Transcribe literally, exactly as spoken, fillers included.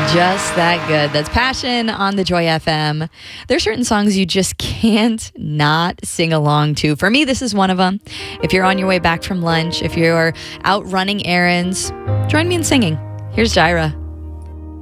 Just that good. That's Passion on the Joy F M. There's certain songs you just can't not sing along to. For me, this is one of them. If you're on your way back from lunch, if you're out running errands, join me in singing. Here's Jaira.